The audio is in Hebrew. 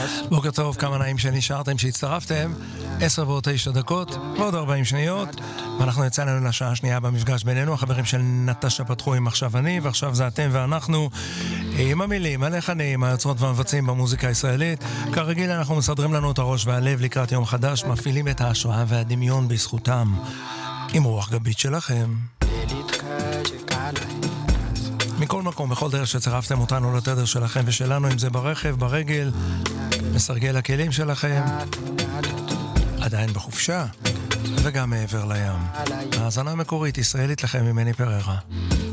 בוקר טוב, כמה נעים שנשארתם, שהצטרפתם. 10:09 ועוד 40 שניות, ואנחנו יצאנו לשעה השנייה במפגש בינינו. החברים של נטשה פתחו עם עכשיו אני, ועכשיו זה אתם ואנחנו, עם המילים, הלחנים, היוצרות והמבצעים במוזיקה הישראלית. כרגיל אנחנו מסדרים לנו את הראש והלב לקראת יום חדש, מפעילים את ההשראה והדמיון בזכותם, עם רוח גבית שלכם. מכל מקום, בכל דרך שצירפתם אותנו לתדר שלכם ושלנו, אם זה ברכב, ברגל, מסרגל הכלים שלכם, עדיין בחופשה, וגם מעבר לים. האזנה מקורית ישראלית לכם ממני פררה.